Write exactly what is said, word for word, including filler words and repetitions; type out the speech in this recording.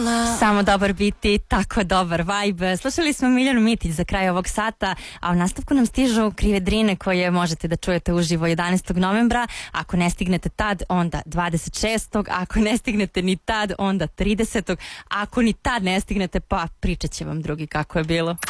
Samo dobar biti, tako dobar vibe. Slušali smo Miljanu Mitić za kraj ovog sata, a u nastavku nam stižu Krive Drine koje možete da čujete uživo jedanaestog novembra. Ako ne stignete tad, onda dvadeset šestog Ako ne stignete ni tad, onda tridesetog Ako ni tad ne stignete, pa pričat će vam drugi kako je bilo.